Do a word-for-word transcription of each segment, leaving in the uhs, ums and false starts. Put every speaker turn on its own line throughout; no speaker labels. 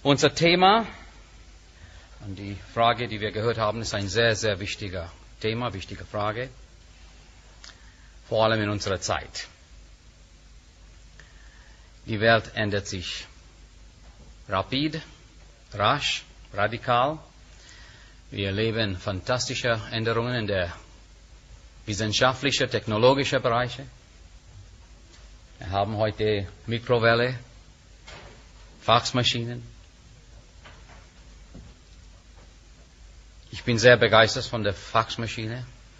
Unser Thema und die Frage, die wir gehört haben, ist ein sehr, sehr wichtiger Thema, wichtige Frage, vor allem in unserer Zeit. Die Welt ändert sich rapid, rasch, radikal. Wir erleben fantastische Änderungen in der wissenschaftlichen, technologischen Bereiche. Wir haben heute Mikrowelle, Faxmaschinen. Ich bin sehr begeistert von der Faxmaschine.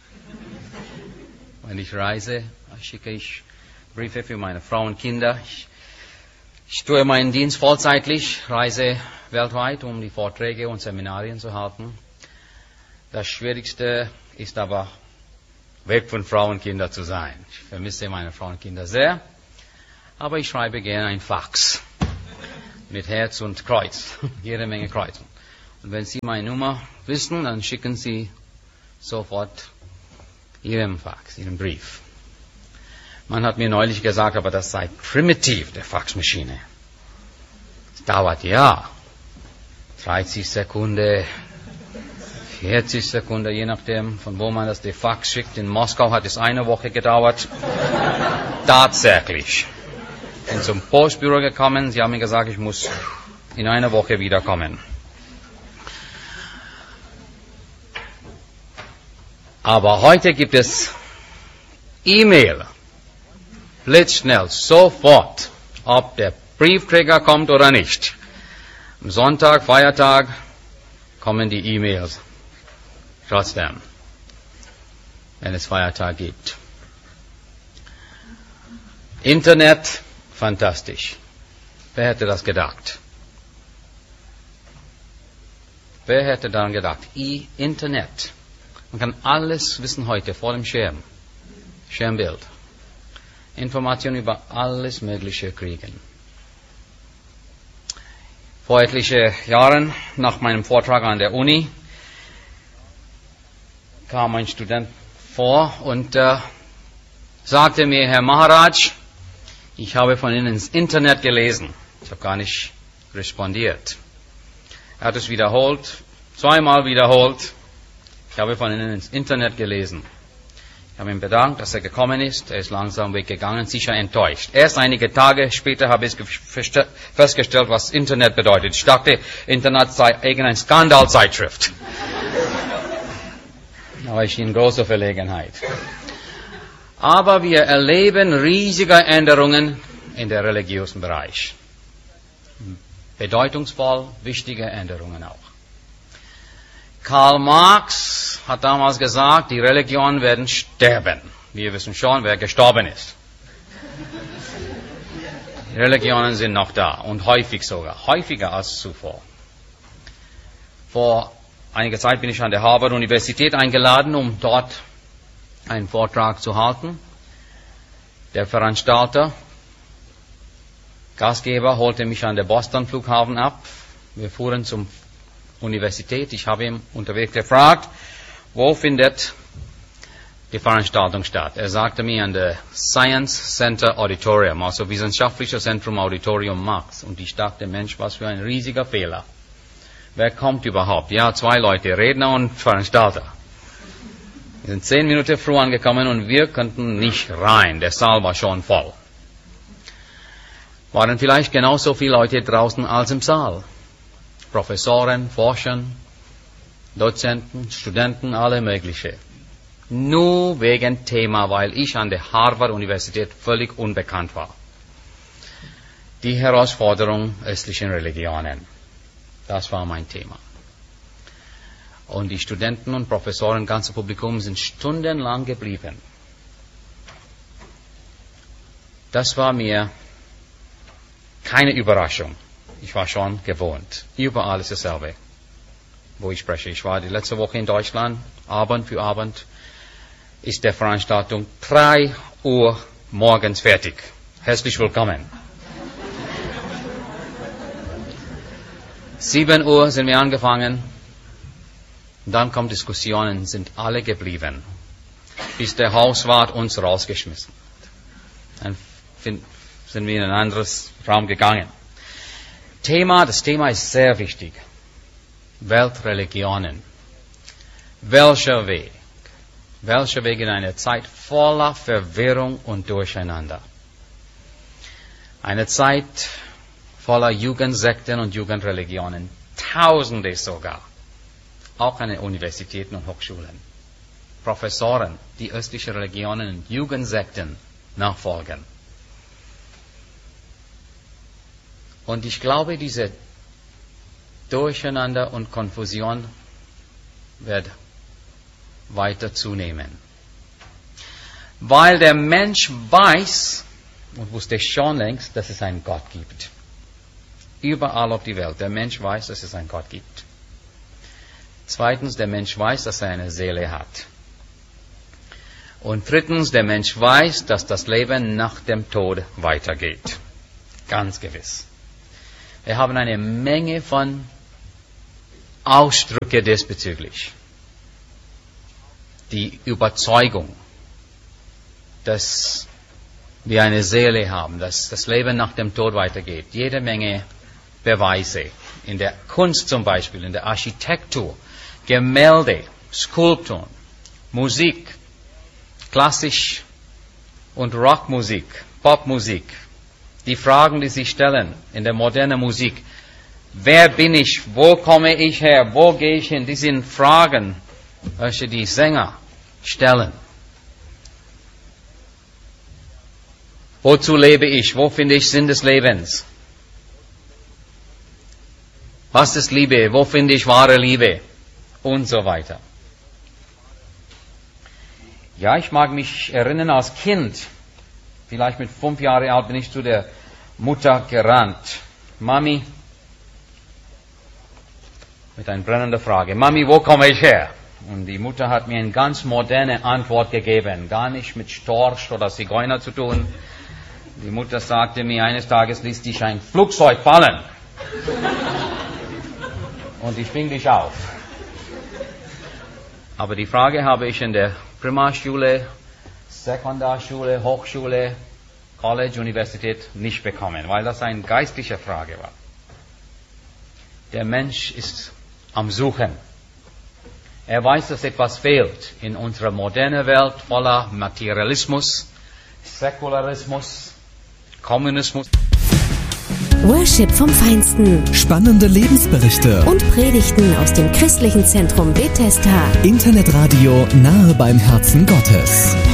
Wenn ich reise, schicke ich Briefe für meine Frau und Kinder. Ich, ich tue meinen Dienst vollzeitlich, reise weltweit, um die Vorträge und Seminarien zu halten. Das Schwierigste ist aber, weg von Frau und Kinder zu sein. Ich vermisse meine Frau und Kinder sehr, aber ich schreibe gerne ein Fax mit Herz und Kreuz, jede Menge Kreuzen. Und wenn Sie meine Nummer wissen, dann schicken Sie sofort Ihren Fax, Ihren Brief. Man hat mir neulich gesagt, aber das sei primitiv, der Faxmaschine. Es dauert ja dreißig Sekunden, vierzig Sekunden, je nachdem, von wo man das der Fax schickt. In Moskau hat es eine Woche gedauert. Tatsächlich. Ich bin zum Postbüro gekommen. Sie haben mir gesagt, ich muss in einer Woche wiederkommen. Aber heute gibt es E-Mail. Blitzschnell, sofort, ob der Briefträger kommt oder nicht. Am Sonntag, Feiertag, kommen die E-Mails. Trotzdem, wenn es Feiertag gibt. Internet, fantastisch. Wer hätte das gedacht? Wer hätte daran gedacht? I Internet. Man kann alles wissen heute vor dem Schirm. Schirmbild. Informationen über alles Mögliche kriegen. Vor etlichen Jahren, nach meinem Vortrag an der Uni, kam ein Student vor und äh, sagte mir, Herr Maharaj, ich habe von Ihnen ins Internet gelesen. Ich habe gar nicht respondiert. Er hat es wiederholt, zweimal wiederholt. Ich habe von Ihnen ins Internet gelesen. Ich habe ihm bedankt, dass er gekommen ist. Er ist langsam weggegangen, sicher enttäuscht. Erst einige Tage später habe ich festgestellt, was Internet bedeutet. Ich dachte, Internet sei irgendeine Skandalzeitschrift. Da war ich in großer Verlegenheit. Aber wir erleben riesige Änderungen in der religiösen Bereich. Bedeutungsvoll, wichtige Änderungen auch. Karl Marx hat damals gesagt, die Religionen werden sterben. Wir wissen schon, wer gestorben ist. Die Religionen sind noch da und häufig sogar, häufiger als zuvor. Vor einiger Zeit bin ich an der Harvard-Universität eingeladen, um dort einen Vortrag zu halten. Der Veranstalter, Gastgeber, holte mich an der Boston-Flughafen ab. Wir fuhren zum Universität. Ich habe ihn unterwegs gefragt, wo findet die Veranstaltung statt. Er sagte mir an der Science Center Auditorium, also Wissenschaftliches Zentrum Auditorium Max. Und ich dachte, Mensch, was für ein riesiger Fehler. Wer kommt überhaupt? Ja, zwei Leute, Redner und Veranstalter. Wir sind zehn Minuten früh angekommen und wir konnten nicht rein. Der Saal war schon voll. Waren vielleicht genauso viele Leute draußen als im Saal. Professoren, Forscher, Dozenten, Studenten, alle mögliche. Nur wegen Thema, weil ich an der Harvard-Universität völlig unbekannt war. Die Herausforderung östlichen Religionen. Das war mein Thema. Und die Studenten und Professoren, ganze Publikum sind stundenlang geblieben. Das war mir keine Überraschung. Ich war schon gewohnt. Überall ist dasselbe, wo ich spreche. Ich war die letzte Woche in Deutschland. Abend für Abend ist der Veranstaltung drei Uhr morgens fertig. Herzlich willkommen. sieben Uhr sind wir angefangen. Dann kommen Diskussionen, sind alle geblieben, bis der Hauswart uns rausgeschmissen hat. Dann sind wir in ein anderes Raum gegangen. Thema, das Thema ist sehr wichtig. Weltreligionen. Welcher Weg? Welcher Weg in einer Zeit voller Verwirrung und Durcheinander? Eine Zeit voller Jugendsekten und Jugendreligionen. Tausende sogar. Auch an den Universitäten und Hochschulen. Professoren, die östliche Religionen und Jugendsekten nachfolgen. Und ich glaube, diese Durcheinander und Konfusion wird weiter zunehmen. Weil der Mensch weiß, und wusste schon längst, dass es einen Gott gibt. Überall auf die Welt. Der Mensch weiß, dass es einen Gott gibt. Zweitens, der Mensch weiß, dass er eine Seele hat. Und drittens, der Mensch weiß, dass das Leben nach dem Tod weitergeht. Ganz gewiss. Wir haben eine Menge von Ausdrücke diesbezüglich. Die Überzeugung, dass wir eine Seele haben, dass das Leben nach dem Tod weitergeht. Jede Menge Beweise. In der Kunst zum Beispiel, in der Architektur, Gemälde, Skulpturen, Musik, Klassisch- und Rockmusik, Popmusik. Die Fragen, die sich stellen in der modernen Musik. Wer bin ich? Wo komme ich her? Wo gehe ich hin? Die sind Fragen, welche die Sänger stellen. Wozu lebe ich? Wo finde ich Sinn des Lebens? Was ist Liebe? Wo finde ich wahre Liebe? Und so weiter. Ja, ich mag mich erinnern als Kind, vielleicht mit fünf Jahren alt, bin ich zu der Mutter gerannt. Mami, mit einer brennenden Frage, Mami, wo komme ich her? Und die Mutter hat mir eine ganz moderne Antwort gegeben, gar nicht mit Storch oder Zigeuner zu tun. Die Mutter sagte mir, eines Tages ließ dich ein Flugzeug fallen. Und ich fing dich auf. Aber die Frage habe ich in der Primarschule, Sekundarschule, Hochschule, College, Universität nicht bekommen, weil das eine geistliche Frage war. Der Mensch ist am Suchen. Er weiß, dass etwas fehlt in unserer modernen Welt voller Materialismus, Säkularismus, Kommunismus.
Worship vom Feinsten.
Spannende Lebensberichte
Und Predigten aus dem christlichen Zentrum Bethesda.
Internetradio nahe beim Herzen Gottes.